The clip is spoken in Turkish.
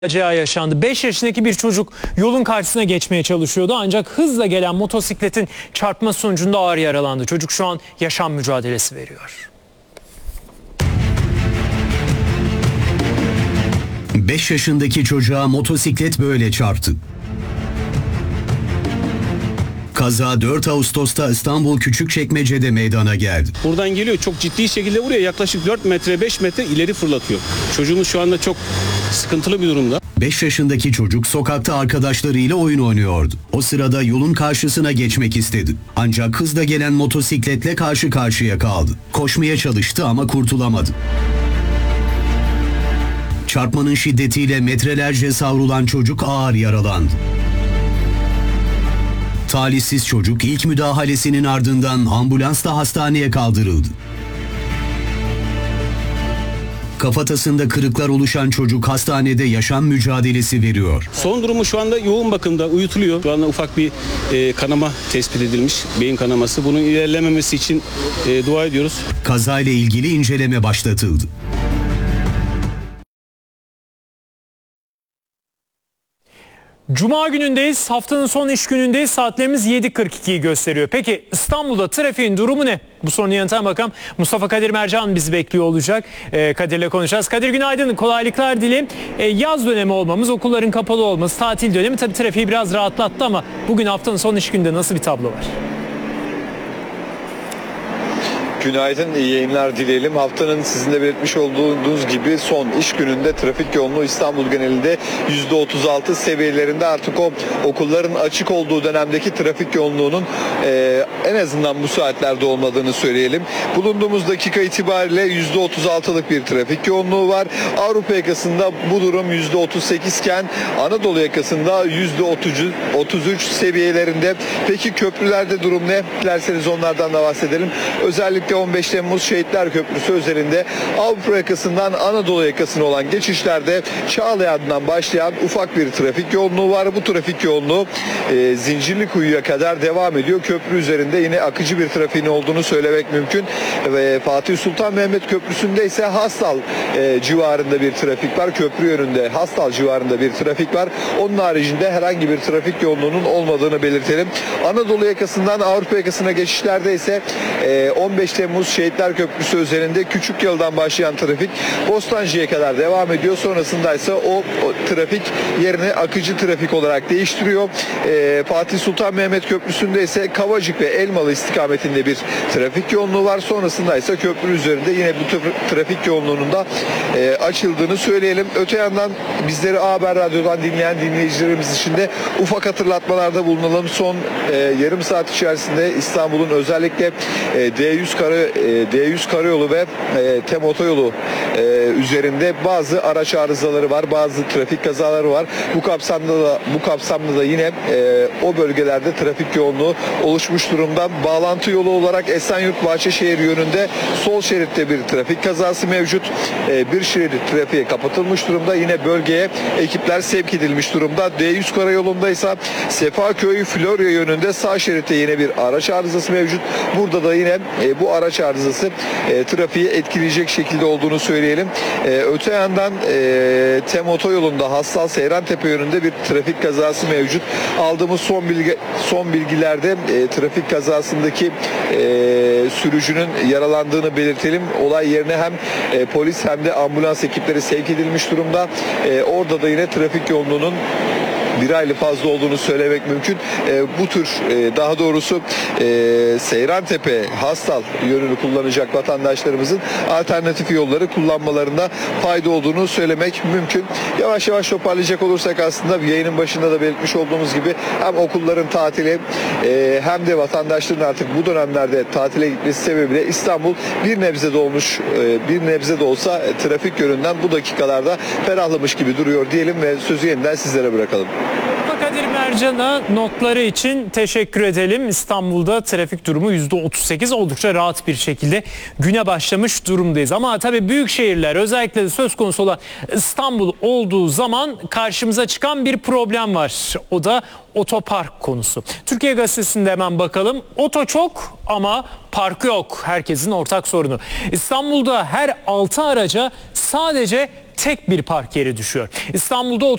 Facia yaşandı. 5 yaşındaki bir çocuk yolun karşısına geçmeye çalışıyordu ancak hızla gelen motosikletin çarpma sonucunda ağır yaralandı. Çocuk şu an yaşam mücadelesi veriyor. 5 yaşındaki çocuğa motosiklet böyle çarptı. Kaza 4 Ağustos'ta İstanbul Küçükçekmece'de meydana geldi. Buradan geliyor, çok ciddi şekilde vuruyor. Yaklaşık 4 metre 5 metre ileri fırlatıyor. Çocuğumuz şu anda çok sıkıntılı bir durumda. 5 yaşındaki çocuk sokakta arkadaşlarıyla oyun oynuyordu. O sırada yolun karşısına geçmek istedi. Ancak hızla gelen motosikletle karşı karşıya kaldı. Koşmaya çalıştı ama kurtulamadı. Çarpmanın şiddetiyle metrelerce savrulan çocuk ağır yaralandı. Talihsiz çocuk ilk müdahalesinin ardından ambulansla hastaneye kaldırıldı. Kafatasında kırıklar oluşan çocuk hastanede yaşam mücadelesi veriyor. Son durumu şu anda yoğun bakımda, uyutuluyor. Şu anda ufak bir kanama tespit edilmiş, beyin kanaması. Bunun ilerlememesi için dua ediyoruz. Kazayla ilgili inceleme başlatıldı. Cuma günündeyiz. Haftanın son iş günündeyiz. Saatlerimiz 7.42'yi gösteriyor. Peki İstanbul'da trafiğin durumu ne? Bu sorunun yanıtına bakalım. Mustafa Kadir Mercan bizi bekliyor olacak. Kadir'le konuşacağız. Kadir günaydın. Kolaylıklar dileyim. Yaz dönemi olmamız, okulların kapalı olması, tatil dönemi tabii trafiği biraz rahatlattı ama bugün haftanın son iş gününde nasıl bir tablo var? Günaydın, iyi yayınlar dileyelim. Haftanın sizin de belirtmiş olduğunuz gibi son iş gününde trafik yoğunluğu İstanbul genelinde %36 seviyelerinde. Artık o okulların açık olduğu dönemdeki trafik yoğunluğunun en azından bu saatlerde olmadığını söyleyelim. Bulunduğumuz dakika itibariyle %36'lık bir trafik yoğunluğu var. Avrupa yakasında bu durum %38 iken Anadolu yakasında %33 seviyelerinde. Peki köprülerde durum ne? Dilerseniz onlardan da bahsedelim. Özellikle 15 Temmuz Şehitler Köprüsü üzerinde Avrupa yakasından Anadolu yakasına olan geçişlerde Çağlayan'dan başlayan ufak bir trafik yoğunluğu var. Bu trafik yoğunluğu Zincirlikuyu'ya kadar devam ediyor. Köprü üzerinde yine akıcı bir trafiğin olduğunu söylemek mümkün. Ve Fatih Sultan Mehmet Köprüsü'nde ise Hastal civarında bir trafik var. Köprü yönünde Hastal civarında bir trafik var. Onun haricinde herhangi bir trafik yoğunluğunun olmadığını belirtelim. Anadolu yakasından Avrupa yakasına geçişlerde ise 15 Temmuz Şehitler Köprüsü üzerinde Küçükyol'dan başlayan trafik Bostancı'ya kadar devam ediyor. Sonrasında ise o trafik yerini akıcı trafik olarak değiştiriyor. Fatih Sultan Mehmet Köprüsü'nde ise Kavacık ve Elmalı istikametinde bir trafik yoğunluğu var. Sonrasında ise köprü üzerinde yine bu trafik yoğunluğunun da açıldığını söyleyelim. Öte yandan bizleri A Haber Radyo'dan dinleyen dinleyicilerimiz için de ufak hatırlatmalarda bulunalım. Son yarım saat içerisinde İstanbul'un özellikle D100 karayolu ve TEM otoyolu üzerinde bazı araç arızaları var, bazı trafik kazaları var. Bu kapsamda da yine o bölgelerde trafik yoğunluğu oluşmuş durumda. Bağlantı yolu olarak Esenyurt Bahçeşehir yönünde sol şeritte bir trafik kazası mevcut. Bir şerit trafiğe kapatılmış durumda. Yine bölgeye ekipler sevk edilmiş durumda. D100 karayolunda ise Sefaköy Florya yönünde sağ şeritte yine bir araç arızası mevcut. Burada da yine bu araç arızası trafiği etkileyecek şekilde olduğunu söyleyelim. Öte yandan TEM otoyolunda Hastal Seyrantepe yönünde bir trafik kazası mevcut. Aldığımız son bilgilerde trafik kazasındaki sürücünün yaralandığını belirtelim. Olay yerine hem polis hem de ambulans ekipleri sevk edilmiş durumda. Orada da yine trafik yoğunluğunun bir hayli fazla olduğunu söylemek mümkün. Bu tür daha doğrusu Seyrantepe, Hastal yönünü kullanacak vatandaşlarımızın alternatif yolları kullanmalarında fayda olduğunu söylemek mümkün. Yavaş yavaş toparlayacak olursak aslında yayının başında da belirtmiş olduğumuz gibi hem okulların tatili hem de vatandaşların artık bu dönemlerde tatile gitmesi sebebiyle İstanbul bir nebze de olsa trafik yönünden bu dakikalarda ferahlamış gibi duruyor diyelim ve sözü yeniden sizlere bırakalım. Kadir Mercan'a notları için teşekkür edelim. İstanbul'da trafik durumu %38, oldukça rahat bir şekilde güne başlamış durumdayız. Ama tabii büyük şehirler, özellikle de söz konusu olan İstanbul olduğu zaman karşımıza çıkan bir problem var. O da otopark konusu. Türkiye Gazetesi'nde hemen bakalım. Oto çok ama park yok. Herkesin ortak sorunu. İstanbul'da her 6 araca sadece tek bir park yeri düşüyor. İstanbul'da